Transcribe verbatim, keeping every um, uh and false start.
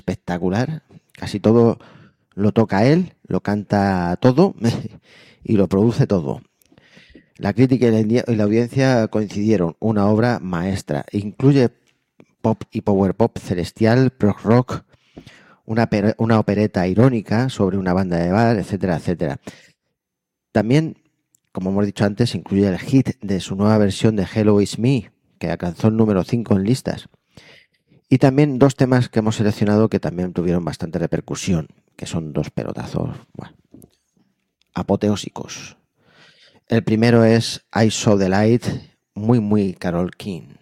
espectacular. Casi todo lo toca él, lo canta todo y lo produce todo. La crítica y la audiencia coincidieron, una obra maestra. Incluye pop y power pop celestial, prog rock, una, una opereta irónica sobre una banda de bar, etcétera, etcétera. También, como hemos dicho antes, incluye el hit de su nueva versión de Hello It's Me, que alcanzó el número cinco en listas. Y también dos temas que hemos seleccionado que también tuvieron bastante repercusión, que son dos pelotazos, bueno, apoteósicos. El primero es I Saw the Light, muy muy Carole King.